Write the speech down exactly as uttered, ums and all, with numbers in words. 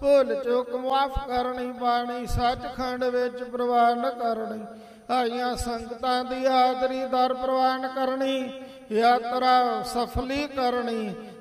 ਭੁੱਲ ਚੁੱਕ ਮਾਫ ਕਰਨੀ, ਬਾਣੀ ਸੱਚਖੰਡ ਵਿੱਚ ਪ੍ਰਵਾਨ ਕਰਨੀ, ਆਈਆਂ ਸੰਗਤਾਂ ਦੀ ਹਾਜ਼ਰੀ ਦਰ ਪ੍ਰਵਾਨ ਕਰਨੀ, ਯਾਤਰਾ ਸਫਲੀ ਕਰਨੀ,